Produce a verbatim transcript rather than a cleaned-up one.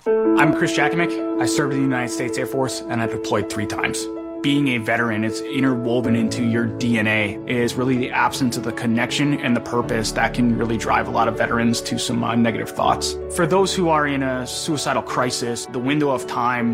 I'm Chris Jakimick. I served in the United States Air Force and I deployed three times. Being a veteran, it's interwoven into your D N A, is really the absence of the connection and the purpose that can really drive a lot of veterans to some uh, negative thoughts. For those who are in a suicidal crisis, the window of time